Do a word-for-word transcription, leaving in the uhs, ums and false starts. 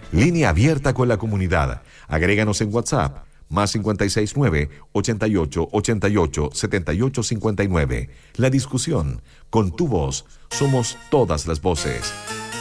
Línea abierta con la comunidad. Agréganos en WhatsApp. Más cincuenta y seis nueve, ochenta y ocho, ochenta y ocho, setenta y ocho cincuenta y nueve. La discusión. Con tu voz. Somos todas las voces.